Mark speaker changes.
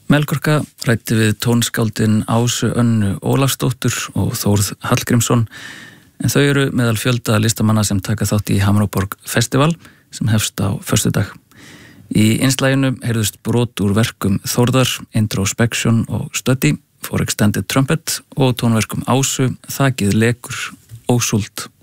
Speaker 1: Melkorka ræddi við tónskáldin Ásu Önnu Ólafsdóttur og Þórð Hallgrímsson, en þau eru meðal fjölda listamanna sem taka þátt í Hamraborg Festival sem hefst á föstudag. Í innslaginu heyrðust brot úr verkum Þórðar, Introspection og Study, For Extended Trumpet og tónverkum Ásu, Þakið lekur og Súld.